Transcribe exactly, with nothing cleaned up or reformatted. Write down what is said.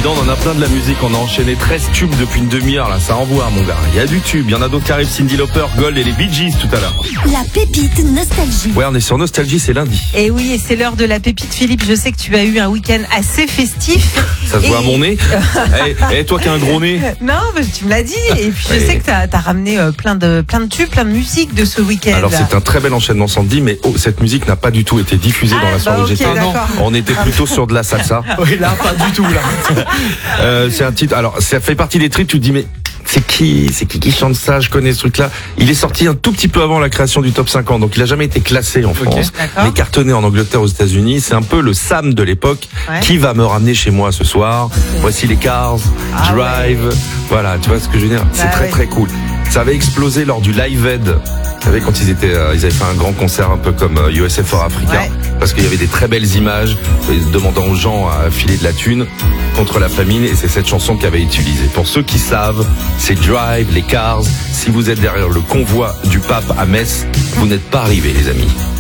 Dis donc, on en a plein de la musique. On a enchaîné treize tubes depuis une demi-heure, là. Ça envoie, mon gars. Il y a du tube. Il y en a d'autres qui arrivent. Cyndi Lauper, Gold et les Bee Gees tout à l'heure. La pépite nostalgie. Ouais, on est sur Nostalgie, c'est lundi. Et oui, et c'est l'heure de la pépite, Philippe. Je sais que tu as eu un week-end assez festif. Ça se et... voit à mon nez. Eh, hey, toi qui as un gros nez. Non, mais tu me l'as dit. Et puis je ouais. sais que tu as ramené plein de, plein de tubes, plein de musique de ce week-end. Alors c'est un très bel enchaînement, Sandy, mais oh, cette musique n'a pas du tout été diffusée ah, dans la soirée bah, où j'étais. okay, Non, on était plutôt sur de la salsa. Oui, là, pas du tout, là. euh, c'est un titre. Alors, ça fait partie des titres. Tu te dis, mais c'est qui, c'est qui qui chante ça? Je connais ce truc-là. Il est sorti un tout petit peu avant la création du top cinquante, donc il a jamais été classé en France, okay, mais cartonné en Angleterre, aux États-Unis. C'est un peu le Sam de l'époque. Ouais. Qui Qui va me ramener chez moi ce soir? Voici les Cars, ah, Drive. Ouais. Voilà, tu vois ce que je veux dire? C'est bah, très ouais. très cool. Ça avait explosé lors du Live Aid. Vous savez, quand ils étaient, euh, ils avaient fait un grand concert un peu comme euh, U S F for Africa, ouais. parce qu'il y avait des très belles images, demandant aux gens à filer de la thune contre la famine, et c'est cette chanson qu'ils avaient utilisée. Pour ceux qui savent, c'est Drive, les Cars. Si vous êtes derrière le convoi du pape à Metz, vous n'êtes pas arrivés, les amis.